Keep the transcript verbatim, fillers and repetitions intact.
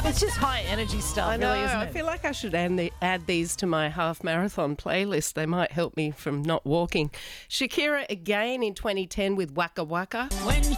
It's just high energy stuff, I know. really, isn't I it? feel like I should add, the, add these to my half marathon playlist. They might help me from not walking. Shakira again in twenty ten with Waka Waka. When